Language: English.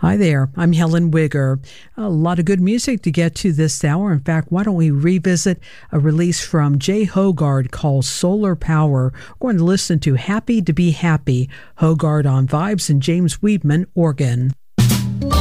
Hi there, I'm Helen Wigger. A lot of good music to get to this hour. In fact, why don't we revisit a release from Jay Hoggard called Solar Power? We're going to listen to Happy to Be Happy, Hoggard on vibes and James Weedman organ.